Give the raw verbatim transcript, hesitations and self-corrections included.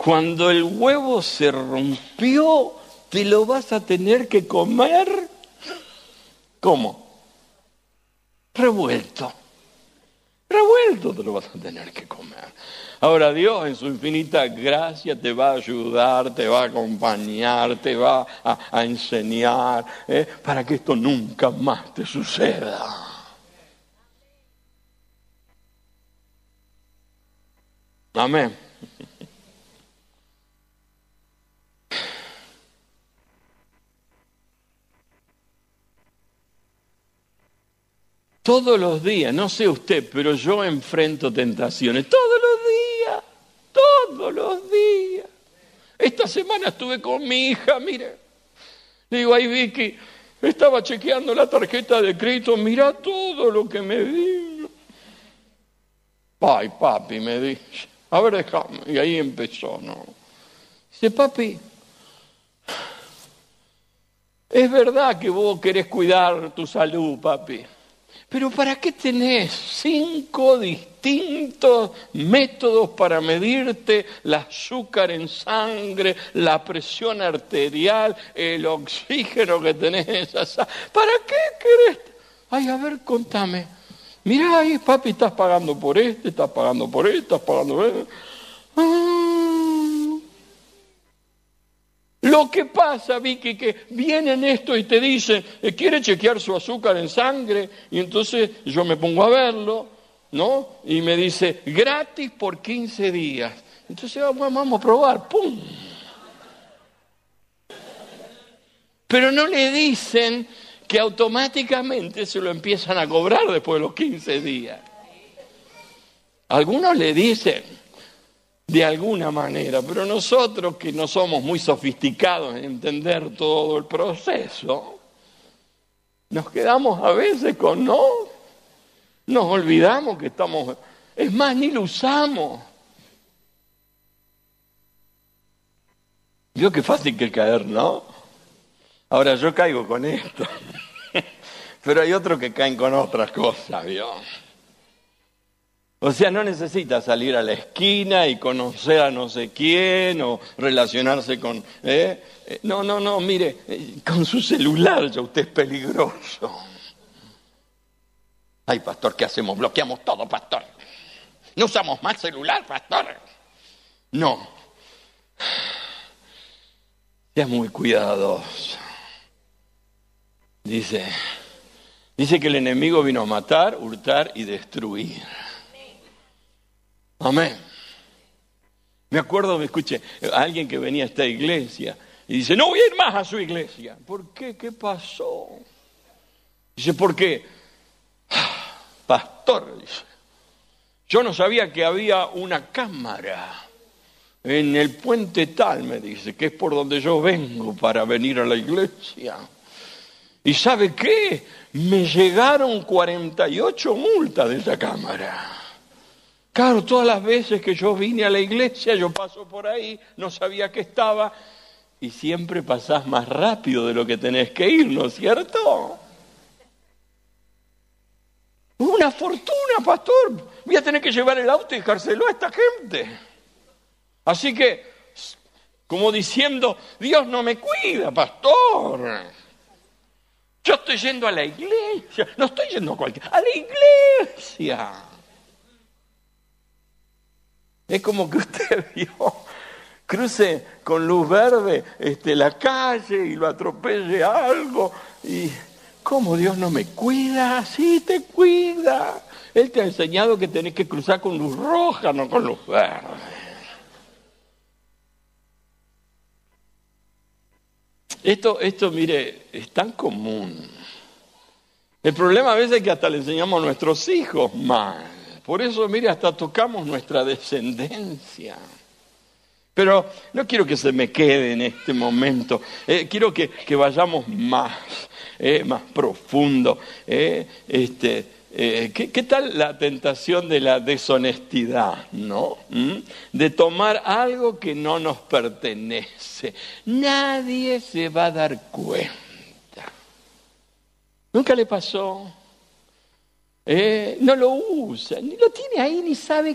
Cuando el huevo se rompió, te lo vas a tener que comer. ¿Cómo? Revuelto. Revuelto te lo vas a tener que comer. Ahora Dios en su infinita gracia te va a ayudar, te va a acompañar, te va a, a enseñar, ¿eh? para que esto nunca más te suceda. Amén. Todos los días, no sé usted, pero yo enfrento tentaciones. Todos los días, todos los días. Esta semana estuve con mi hija, mire. Digo, ay Vicky, estaba chequeando la tarjeta de crédito, mira todo lo que me vino. Ay, papi, me dice, a ver, déjame. Y ahí empezó, ¿no? Dice, papi, es verdad que vos querés cuidar tu salud, papi. Pero ¿para qué tenés cinco distintos métodos para medirte el azúcar en sangre, la presión arterial, el oxígeno que tenés en esa sangre? ¿Para qué querés? Ay, a ver, contame. Mirá ahí, papi, estás pagando por este, estás pagando por este, estás pagando por este. Ah. Lo que pasa, Vicky, que vienen esto y te dicen, ¿quiere chequear su azúcar en sangre? Y entonces yo me pongo a verlo, ¿no? Y me dice, gratis por quince días. Entonces vamos a probar, ¡pum! Pero no le dicen que automáticamente se lo empiezan a cobrar después de los quince días. Algunos le dicen de alguna manera, pero nosotros que no somos muy sofisticados en entender todo el proceso, nos quedamos a veces con no, nos olvidamos que estamos, es más, ni lo usamos. Vio qué fácil que caer, ¿no? Ahora yo caigo con esto, pero hay otros que caen con otras cosas, ¿vio? O sea, no necesita salir a la esquina y conocer a no sé quién o relacionarse con... ¿eh? No, no, no, mire, con su celular ya usted es peligroso. Ay, pastor, ¿qué hacemos? Bloqueamos todo, pastor. ¿No usamos más celular, pastor? No. Sea muy cuidadoso. Dice, dice que el enemigo vino a matar, hurtar y destruir. Amén. Me acuerdo, me escuché, a alguien que venía a esta iglesia y dice, no voy a ir más a su iglesia. ¿Por qué? ¿Qué pasó? Dice, porque, pastor, dice, yo no sabía que había una cámara en el puente tal, me dice, que es por donde yo vengo para venir a la iglesia. ¿Y sabe qué? Me llegaron cuarenta y ocho multas de esa cámara. Claro, todas las veces que yo vine a la iglesia, yo paso por ahí, no sabía que estaba, y siempre pasás más rápido de lo que tenés que ir, ¿no es cierto? Una fortuna, pastor. Voy a tener que llevar el auto y dejárselo a esta gente. Así que, como diciendo, Dios no me cuida, pastor. Yo estoy yendo a la iglesia, no estoy yendo a cualquier, a la iglesia. Es como que usted vio, cruce con luz verde este, la calle y lo atropelle algo. Y ¿cómo Dios no me cuida? Sí, te cuida. Él te ha enseñado que tenés que cruzar con luz roja, no con luz verde. Esto, esto, mire, es tan común. El problema a veces es que hasta le enseñamos a nuestros hijos mal. Por eso, mire, hasta tocamos nuestra descendencia. Pero no quiero que se me quede en este momento. Eh, quiero que, que vayamos más, eh, más profundo. Eh, este, eh, ¿qué, ¿Qué tal la tentación de la deshonestidad, no? ¿Mm? De tomar algo que no nos pertenece. Nadie se va a dar cuenta. ¿Nunca le pasó? Eh, no lo usa, ni lo tiene ahí, ni sabe